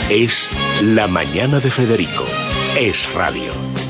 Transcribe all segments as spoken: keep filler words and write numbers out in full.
Es La Mañana de Federico. Es Radio.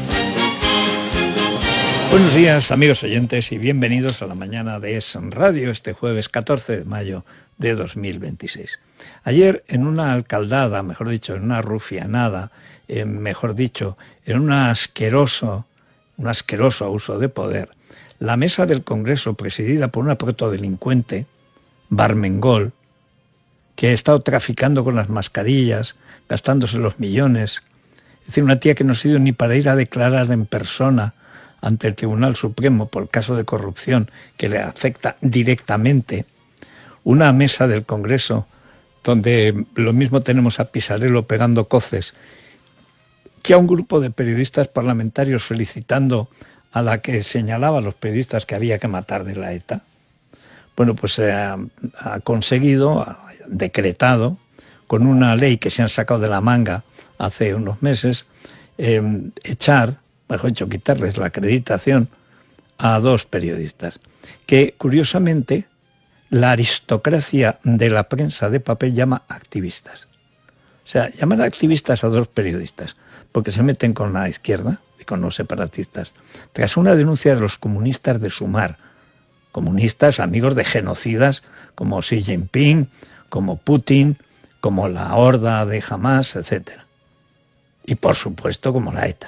Buenos días, amigos oyentes, y bienvenidos a La Mañana de Es Radio, este jueves catorce de mayo de dos mil veintiséis. Ayer, en una alcaldada, mejor dicho, en una rufianada, eh, mejor dicho, en un asqueroso, un asqueroso abuso de poder, la mesa del Congreso, presidida por una protodelincuente, Barmengol, que ha estado traficando con las mascarillas, gastándose los millones, es decir, una tía que no ha sido ni para ir a declarar en persona ante el Tribunal Supremo por caso de corrupción que le afecta directamente, una mesa del Congreso donde lo mismo tenemos a Pisarello pegando coces que a un grupo de periodistas parlamentarios felicitando a la que señalaba a los periodistas que había que matar de la ETA. Bueno, pues eh, ha conseguido, ha decretado, con una ley que se han sacado de la manga hace unos meses, eh, echar, mejor dicho, quitarles la acreditación a dos periodistas, que curiosamente la aristocracia de la prensa de papel llama activistas. O sea, llaman activistas a dos periodistas, porque se meten con la izquierda y con los separatistas, tras una denuncia de los comunistas de Sumar, comunistas amigos de genocidas como Xi Jinping, como Putin, como la horda de Hamas, etcétera. Y por supuesto como la ETA.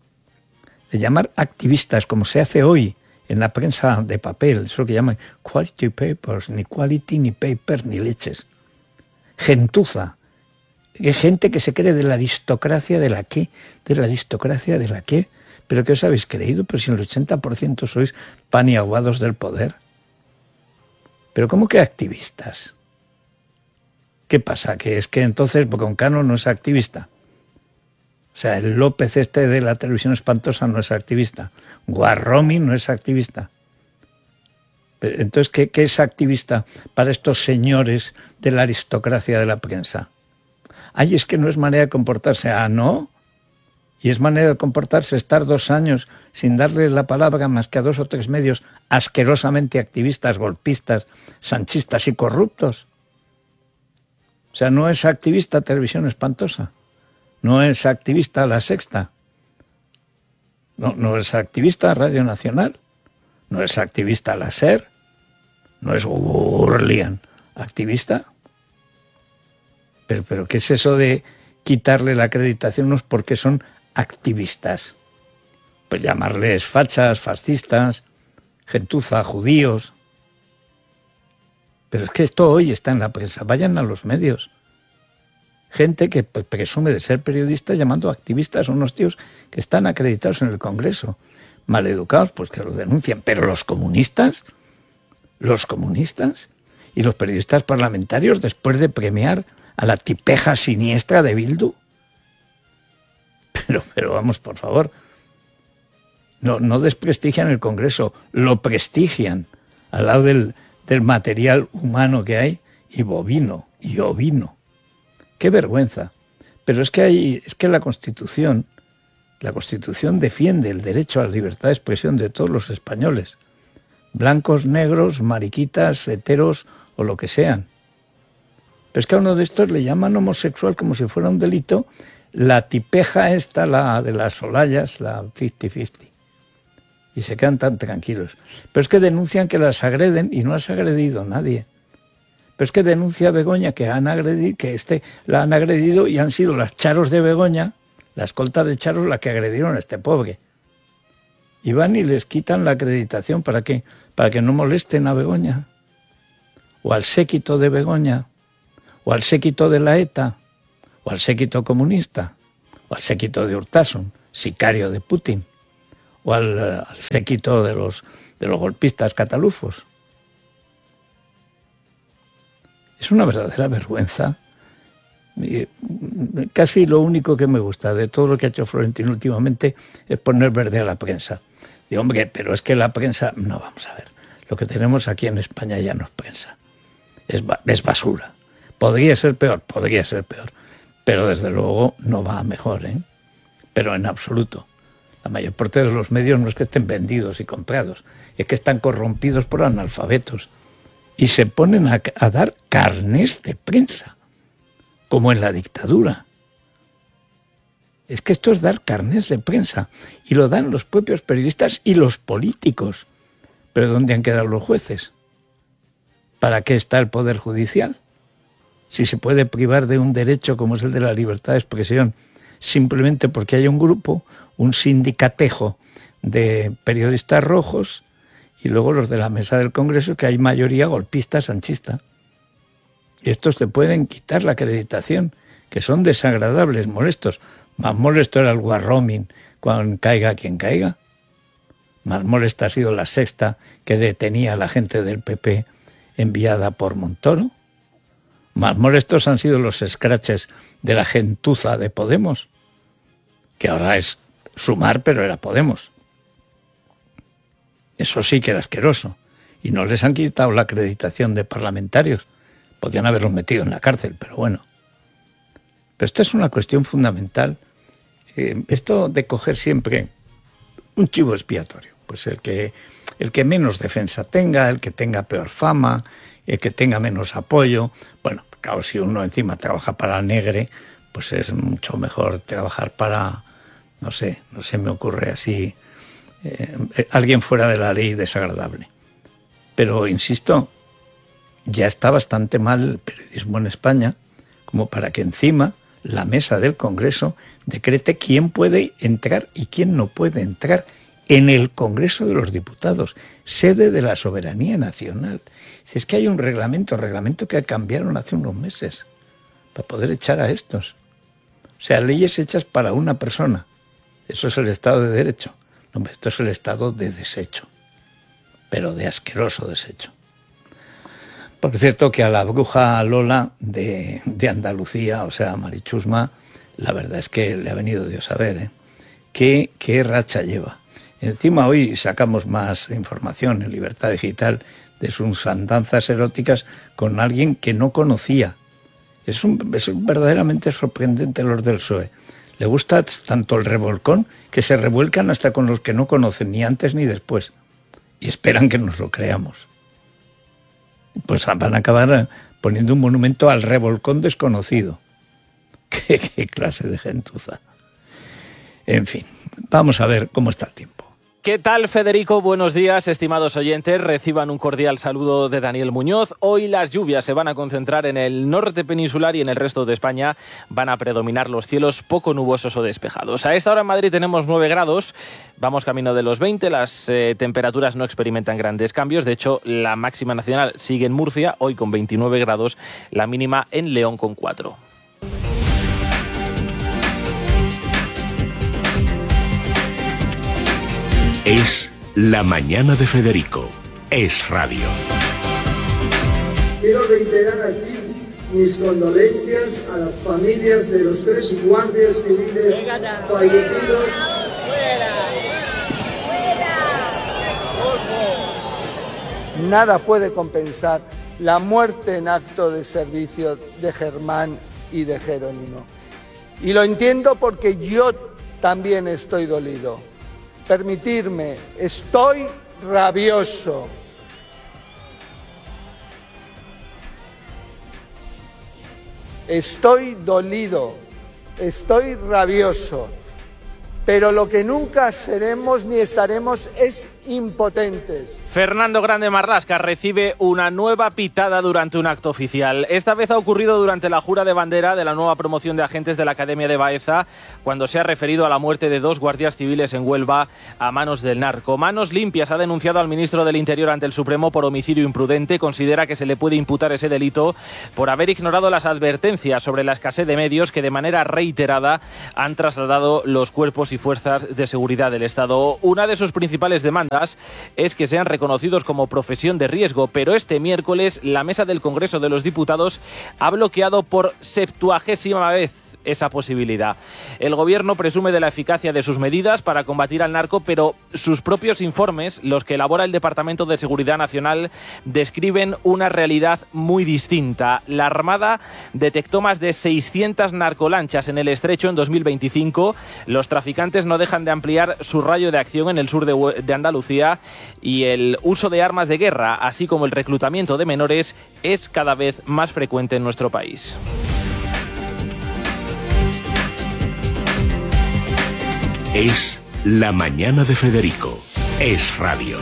De llamar activistas, como se hace hoy en la prensa de papel, eso que llaman quality papers, ni quality, ni paper, ni leches. Gentuza. Hay gente que se cree de la aristocracia de la qué, de la aristocracia de la qué. ¿Pero qué os habéis creído? Pero si el ochenta por ciento sois pan y aguados del poder. ¿Pero cómo que activistas? ¿Qué pasa? Que es que entonces Broncano no es activista. O sea, el López este de la televisión espantosa no es activista. Guarromi no es activista. Pero entonces, ¿qué, ¿qué es activista para estos señores de la aristocracia de la prensa? Ay, es que no es manera de comportarse. Ah, ¿no? Y es manera de comportarse estar dos años sin darle la palabra más que a dos o tres medios asquerosamente activistas, golpistas, sanchistas y corruptos. O sea, no es activista Televisión Espantosa. No es activista La Sexta. No, no es activista Radio Nacional. No es activista La SER. No es Urlian. ¿Activista? Pero, pero ¿qué es eso de quitarle la acreditación unos porque son activistas? Pues llamarles fachas, fascistas, gentuza, judíos. Pero es que esto hoy está en la prensa. Vayan a los medios. Gente que pues, presume de ser periodista llamando activistas a unos tíos que están acreditados en el Congreso. Maleducados, pues que los denuncian. Pero los comunistas, los comunistas y los periodistas parlamentarios, después de premiar a la tipeja siniestra de Bildu. Pero, pero vamos, por favor. No, no desprestigian el Congreso, lo prestigian al lado del, del material humano que hay, y bovino, y ovino. ¡Qué vergüenza! Pero es que hay, es que la Constitución, la Constitución defiende el derecho a la libertad de expresión de todos los españoles, blancos, negros, mariquitas, heteros o lo que sean. Pero es que a uno de estos le llaman homosexual como si fuera un delito, la tipeja esta, la de las Olayas, la cincuenta cincuenta. Y se quedan tan tranquilos. Pero es que denuncian que las agreden y no las ha agredido nadie. Pero es que denuncia a Begoña que, han agredido, que este, la han agredido y han sido las charos de Begoña, la escolta de charos, la que agredieron a este pobre. Y van y les quitan la acreditación. ¿Para qué? Para que no molesten a Begoña. O al séquito de Begoña. O al séquito de la ETA. O al séquito comunista. O al séquito de Urtasun, sicario de Putin. O al, al séquito de los, de los golpistas catalufos. Es una verdadera vergüenza. Casi lo único que me gusta de todo lo que ha hecho Florentino últimamente es poner verde a la prensa. Digo, hombre, pero es que la prensa... No, vamos a ver. Lo que tenemos aquí en España ya no es prensa. Es, es basura. Podría ser peor, podría ser peor. Pero desde luego no va a mejor, ¿eh? Pero en absoluto. La mayor parte de los medios no es que estén vendidos y comprados, es que están corrompidos por analfabetos. Y se ponen a, a dar carnés de prensa, como en la dictadura. Es que esto es dar carnés de prensa, y lo dan los propios periodistas y los políticos. ¿Pero dónde han quedado los jueces? ¿Para qué está el Poder Judicial? Si se puede privar de un derecho como es el de la libertad de expresión, simplemente porque hay un grupo, un sindicatejo de periodistas rojos, y luego los de la mesa del Congreso, que hay mayoría golpista sanchista. Y estos te pueden quitar la acreditación, que son desagradables, molestos. Más molesto era el warroaming, cuando caiga quien caiga. Más molesta ha sido la sexta, que detenía a la gente del P P enviada por Montoro. Más molestos han sido los scratches de la gentuza de Podemos, que ahora es Sumar, pero era Podemos. Eso sí que era asqueroso. Y no les han quitado la acreditación de parlamentarios. Podían haberlos metido en la cárcel, pero bueno. Pero esta es una cuestión fundamental. Eh, esto de coger siempre un chivo expiatorio. Pues el que, el que menos defensa tenga, el que tenga peor fama, el que tenga menos apoyo. Bueno, claro, si uno encima trabaja para Negre, pues es mucho mejor trabajar para, no sé, no se me ocurre así, eh, alguien fuera de la ley desagradable. Pero, insisto, ya está bastante mal el periodismo en España como para que encima la mesa del Congreso decrete quién puede entrar y quién no puede entrar en el Congreso de los Diputados, sede de la soberanía nacional. Es que hay un reglamento, reglamento que cambiaron hace unos meses para poder echar a estos. O sea, leyes hechas para una persona. Eso es el Estado de Derecho. No, esto es el Estado de desecho, pero de asqueroso desecho. Por cierto, que a la bruja Lola de, de Andalucía, o sea, Marichusma, la verdad es que le ha venido Dios a ver, ¿eh? ¿Qué, qué racha lleva? Encima hoy sacamos más información en Libertad Digital de sus andanzas eróticas con alguien que no conocía. Es, un, es verdaderamente sorprendente los del P S O E. Le gusta tanto el revolcón que se revuelcan hasta con los que no conocen, ni antes ni después. Y esperan que nos lo creamos. Pues van a acabar poniendo un monumento al revolcón desconocido. ¿Qué, qué clase de gentuza? En fin, vamos a ver cómo está el tiempo. ¿Qué tal, Federico? Buenos días, estimados oyentes. Reciban un cordial saludo de Daniel Muñoz. Hoy las lluvias se van a concentrar en el norte peninsular y en el resto de España van a predominar los cielos poco nubosos o despejados. A esta hora en Madrid tenemos nueve grados, vamos camino de los veinte, las eh, temperaturas no experimentan grandes cambios. De hecho, la máxima nacional sigue en Murcia, hoy con veintinueve grados, la mínima en León con cuatro. Es La Mañana de Federico. Es radio. Quiero reiterar aquí mis condolencias a las familias de los tres guardias civiles fallecidos. Nada puede compensar la muerte en acto de servicio de Germán y de Jerónimo. Y lo entiendo porque yo también estoy dolido. Permitirme, estoy rabioso. Estoy dolido, estoy rabioso, pero lo que nunca seremos ni estaremos es impotentes. Fernando Grande Marlasca recibe una nueva pitada durante un acto oficial. Esta vez ha ocurrido durante la jura de bandera de la nueva promoción de agentes de la Academia de Baeza, cuando se ha referido a la muerte de dos guardias civiles en Huelva a manos del narco. Manos Limpias ha denunciado al ministro del Interior ante el Supremo por homicidio imprudente. Considera que se le puede imputar ese delito por haber ignorado las advertencias sobre la escasez de medios que de manera reiterada han trasladado los cuerpos y fuerzas de seguridad del Estado. Una de sus principales demandas es que sean reconocidos como profesión de riesgo, pero este miércoles la mesa del Congreso de los Diputados ha bloqueado por septuagésima vez esa posibilidad. El gobierno presume de la eficacia de sus medidas para combatir al narco, pero sus propios informes, los que elabora el Departamento de Seguridad Nacional, describen una realidad muy distinta. La Armada detectó más de seiscientas narcolanchas en el estrecho en dos mil veinticinco. Los traficantes no dejan de ampliar su radio de acción en el sur de, de Andalucía, y el uso de armas de guerra, así como el reclutamiento de menores, es cada vez más frecuente en nuestro país. Es La Mañana de Federico. Es Radio.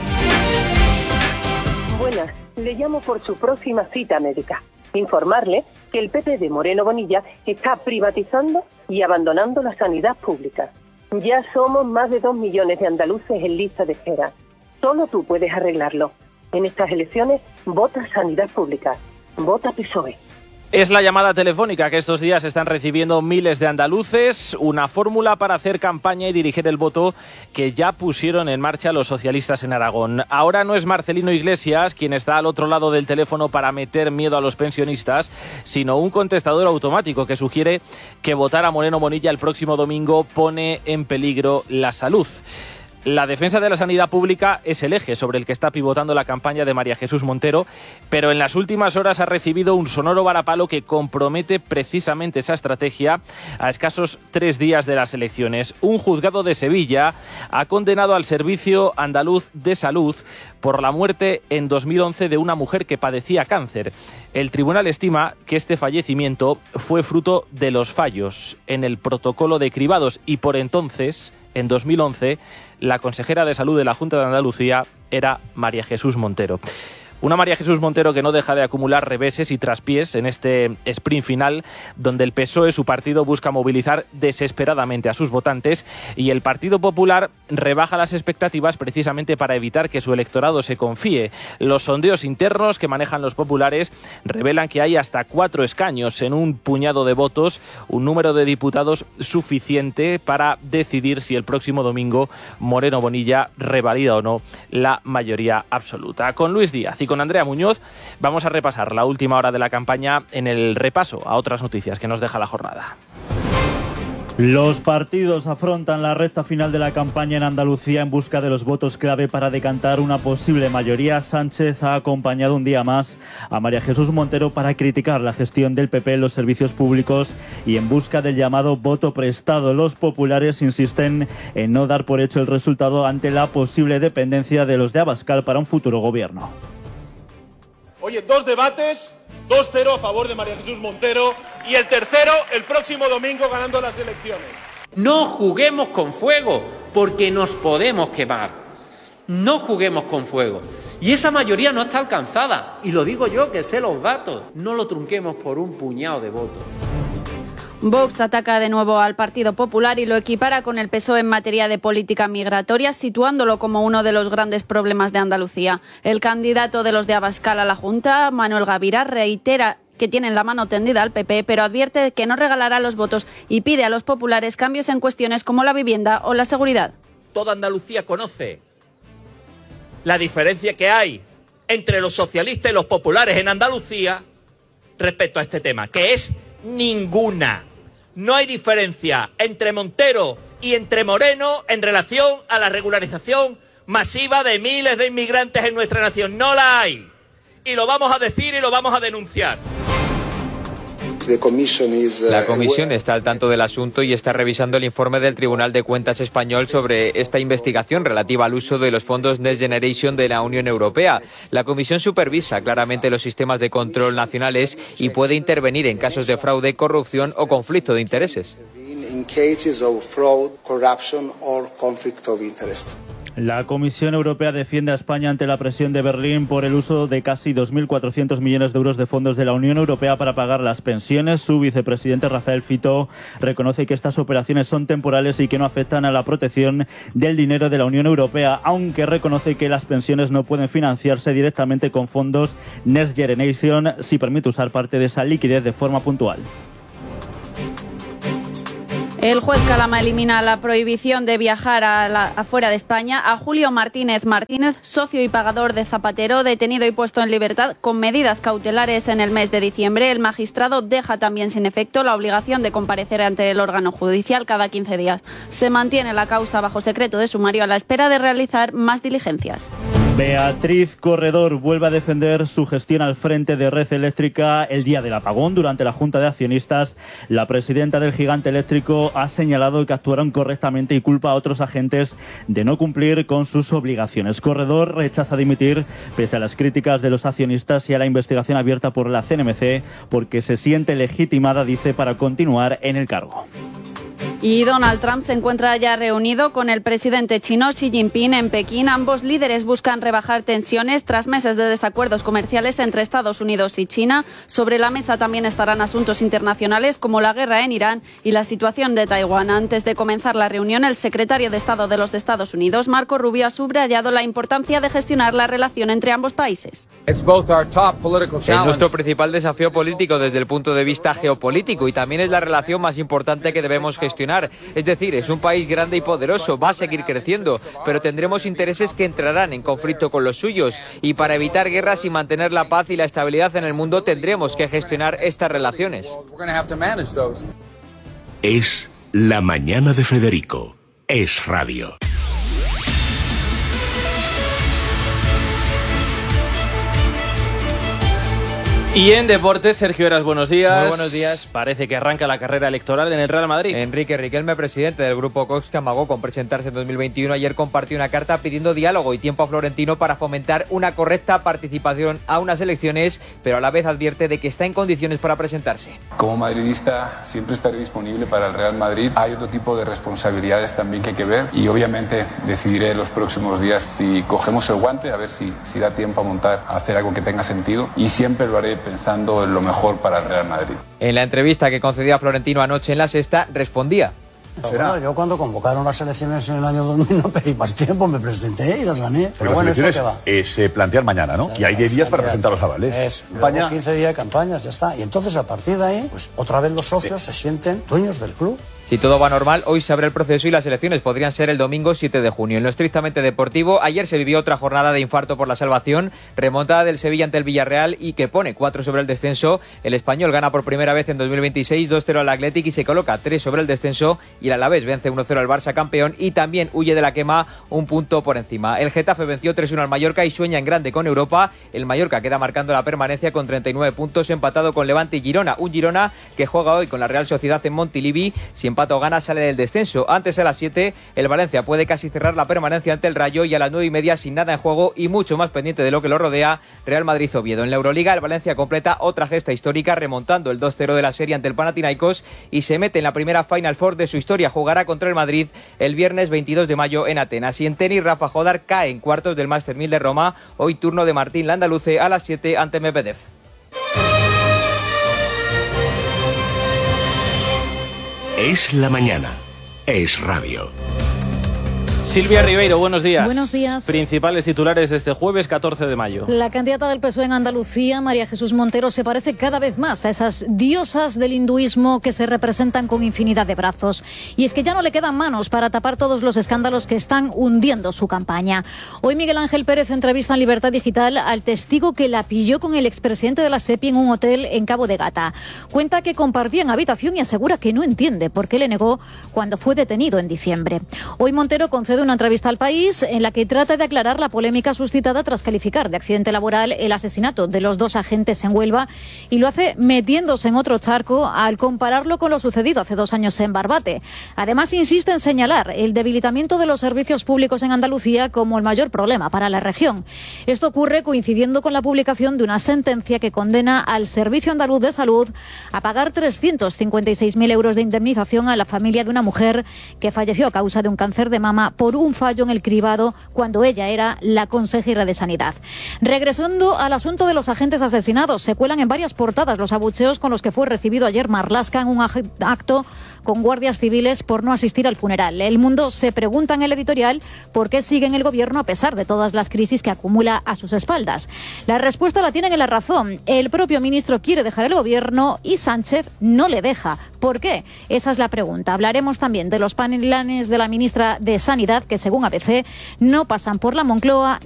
Buenas, le llamo por su próxima cita médica. Informarle que el P P de Moreno Bonilla está privatizando y abandonando la sanidad pública. Ya somos más de dos millones de andaluces en lista de espera. Solo tú puedes arreglarlo. En estas elecciones, vota sanidad pública. Vota P S O E. Es la llamada telefónica que estos días están recibiendo miles de andaluces, una fórmula para hacer campaña y dirigir el voto que ya pusieron en marcha los socialistas en Aragón. Ahora no es Marcelino Iglesias quien está al otro lado del teléfono para meter miedo a los pensionistas, sino un contestador automático que sugiere que votar a Moreno Bonilla el próximo domingo pone en peligro la salud. La defensa de la sanidad pública es el eje sobre el que está pivotando la campaña de María Jesús Montero, pero en las últimas horas ha recibido un sonoro varapalo que compromete precisamente esa estrategia a escasos tres días de las elecciones. Un juzgado de Sevilla ha condenado al Servicio Andaluz de Salud por la muerte en dos mil once de una mujer que padecía cáncer. El tribunal estima que este fallecimiento fue fruto de los fallos en el protocolo de cribados y por entonces, en dos mil once, la consejera de Salud de la Junta de Andalucía era María Jesús Montero. Una María Jesús Montero que no deja de acumular reveses y traspiés en este sprint final, donde el P S O E, su partido, busca movilizar desesperadamente a sus votantes y el Partido Popular rebaja las expectativas precisamente para evitar que su electorado se confíe. Los sondeos internos que manejan los populares revelan que hay hasta cuatro escaños en un puñado de votos, un número de diputados suficiente para decidir si el próximo domingo Moreno Bonilla revalida o no la mayoría absoluta. Con Luis Díaz y con Andrea Muñoz vamos a repasar la última hora de la campaña en el repaso a otras noticias que nos deja la jornada. Los partidos afrontan la recta final de la campaña en Andalucía en busca de los votos clave para decantar una posible mayoría. Sánchez ha acompañado un día más a María Jesús Montero para criticar la gestión del P P en los servicios públicos y en busca del llamado voto prestado. Los populares insisten en no dar por hecho el resultado ante la posible dependencia de los de Abascal para un futuro gobierno. Oye, dos debates, dos cero a favor de María Jesús Montero y el tercero el próximo domingo ganando las elecciones. No juguemos con fuego porque nos podemos quemar. No juguemos con fuego. Y esa mayoría no está alcanzada. Y lo digo yo que sé los datos. No lo trunquemos por un puñado de votos. Vox ataca de nuevo al Partido Popular y lo equipara con el P S O E en materia de política migratoria, situándolo como uno de los grandes problemas de Andalucía. El candidato de los de Abascal a la Junta, Manuel Gavira, reitera que tienen la mano tendida al P P, pero advierte que no regalará los votos y pide a los populares cambios en cuestiones como la vivienda o la seguridad. Toda Andalucía conoce la diferencia que hay entre los socialistas y los populares en Andalucía respecto a este tema, que es ninguna. No hay diferencia entre Montero y entre Moreno en relación a la regularización masiva de miles de inmigrantes en nuestra nación. No la hay. Y lo vamos a decir y lo vamos a denunciar. La comisión está al tanto del asunto y está revisando el informe del Tribunal de Cuentas español sobre esta investigación relativa al uso de los fondos Next Generation de la Unión Europea. La comisión supervisa claramente los sistemas de control nacionales y puede intervenir en casos de fraude, corrupción o conflicto de intereses. La Comisión Europea defiende a España ante la presión de Berlín por el uso de casi dos mil cuatrocientos millones de euros de fondos de la Unión Europea para pagar las pensiones. Su vicepresidente Rafael Fito reconoce que estas operaciones son temporales y que no afectan a la protección del dinero de la Unión Europea, aunque reconoce que las pensiones no pueden financiarse directamente con fondos Next Generation si permite usar parte de esa liquidez de forma puntual. El juez Calama elimina la prohibición de viajar a la, afuera de España a Julio Martínez Martínez, socio y pagador de Zapatero, detenido y puesto en libertad con medidas cautelares en el mes de diciembre. El magistrado deja también sin efecto la obligación de comparecer ante el órgano judicial cada quince días. Se mantiene la causa bajo secreto de sumario a la espera de realizar más diligencias. Beatriz Corredor vuelve a defender su gestión al frente de Red Eléctrica el día del apagón. Durante la Junta de Accionistas, la presidenta del gigante eléctrico ha señalado que actuaron correctamente y culpa a otros agentes de no cumplir con sus obligaciones. Corredor rechaza dimitir pese a las críticas de los accionistas y a la investigación abierta por la C N M C porque se siente legitimada, dice, para continuar en el cargo. Y Donald Trump se encuentra ya reunido con el presidente chino Xi Jinping en Pekín. Ambos líderes buscan rebajar tensiones tras meses de desacuerdos comerciales entre Estados Unidos y China. Sobre la mesa también estarán asuntos internacionales como la guerra en Irán y la situación de Taiwán. Antes de comenzar la reunión, el secretario de Estado de los Estados Unidos, Marco Rubio, ha subrayado la importancia de gestionar la relación entre ambos países. Es nuestro principal desafío político desde el punto de vista geopolítico y también es la relación más importante que debemos gestionar. Es decir, es un país grande y poderoso, va a seguir creciendo, pero tendremos intereses que entrarán en conflicto con los suyos y para evitar guerras y mantener la paz y la estabilidad en el mundo tendremos que gestionar estas relaciones. Es La Mañana de Federico. Es Radio. Y en deportes, Sergio Heras, buenos días. Muy buenos días. Parece que arranca la carrera electoral en el Real Madrid. Enrique Riquelme, presidente del Grupo Cox, que amagó con presentarse en dos mil veintiuno, ayer compartió una carta pidiendo diálogo y tiempo a Florentino para fomentar una correcta participación a unas elecciones, pero a la vez advierte de que está en condiciones para presentarse. Como madridista siempre estaré disponible para el Real Madrid. Hay otro tipo de responsabilidades también que hay que ver y obviamente decidiré los próximos días si cogemos el guante, a ver si, si da tiempo a montar, a hacer algo que tenga sentido y siempre lo haré pensando en lo mejor para el Real Madrid. En la entrevista que concedió a Florentino anoche en La Sexta, respondía: Bueno, yo cuando convocaron las elecciones en el año dos mil no pedí más tiempo, me presenté y las gané. Pero las bueno, ¿esto elecciones qué va? eh, se plantean mañana, ¿no? Y hay diez días para presentar los avales. Es, España... luego quince días de campañas, ya está. Y entonces a partir de ahí, pues otra vez los socios sí. se sienten dueños del club. Si todo va normal, hoy se abre el proceso y las elecciones podrían ser el domingo siete de junio. En lo estrictamente deportivo, ayer se vivió otra jornada de infarto por la salvación, remontada del Sevilla ante el Villarreal y que pone cuatro sobre el descenso. El Español gana por primera vez en dos mil veintiséis dos cero al Athletic y se coloca tres sobre el descenso y el Alavés vence uno cero al Barça campeón y también huye de la quema un punto por encima. El Getafe venció tres uno al Mallorca y sueña en grande con Europa. El Mallorca queda marcando la permanencia con treinta y nueve puntos, empatado con Levante y Girona. Un Girona que juega hoy con la Real Sociedad en Montilivi. Si empata o gana sale del descenso. Antes a las siete el Valencia puede casi cerrar la permanencia ante el Rayo y a las nueve y media sin nada en juego y mucho más pendiente de lo que lo rodea, Real Madrid-Oviedo. En la Euroliga el Valencia completa otra gesta histórica remontando el dos cero de la serie ante el Panathinaikos y se mete en la primera Final Four de su historia. Jugará contra el Madrid el viernes veintidós de mayo en Atenas. Y en tenis Rafa Jodar cae en cuartos del Master mil de Roma. Hoy turno de Martín Landaluce a las siete ante Medvedev. Es la mañana. Es Radio. Silvia Ribeiro, buenos días. Buenos días. Principales titulares de este jueves catorce de mayo. La candidata del P S O E en Andalucía, María Jesús Montero, se parece cada vez más a esas diosas del hinduismo que se representan con infinidad de brazos. Y es que ya no le quedan manos para tapar todos los escándalos que están hundiendo su campaña. Hoy Miguel Ángel Pérez entrevista en Libertad Digital al testigo que la pilló con el expresidente de la SEPI en un hotel en Cabo de Gata. Cuenta que compartían habitación y asegura que no entiende por qué le negó cuando fue detenido en diciembre. Hoy Montero concede una entrevista al País en la que trata de aclarar la polémica suscitada tras calificar de accidente laboral el asesinato de los dos agentes en Huelva y lo hace metiéndose en otro charco al compararlo con lo sucedido hace dos años en Barbate. Además insiste en señalar el debilitamiento de los servicios públicos en Andalucía como el mayor problema para la región. Esto ocurre coincidiendo con la publicación de una sentencia que condena al Servicio Andaluz de Salud a pagar trescientos cincuenta y seis mil euros de indemnización a la familia de una mujer que falleció a causa de un cáncer de mama por un fallo en el cribado cuando ella era la consejera de Sanidad. Regresando al asunto de los agentes asesinados, se cuelan en varias portadas los abucheos con los que fue recibido ayer Marlaska en un acto con guardias civiles por no asistir al funeral. El Mundo se pregunta en el editorial por qué sigue en el gobierno a pesar de todas las crisis que acumula a sus espaldas. La respuesta la tienen en La Razón. El propio ministro quiere dejar el gobierno y Sánchez no le deja. ¿Por qué? Esa es la pregunta. Hablaremos también de los planes de la ministra de Sanidad que, según A B C, no pasan por la Moncloa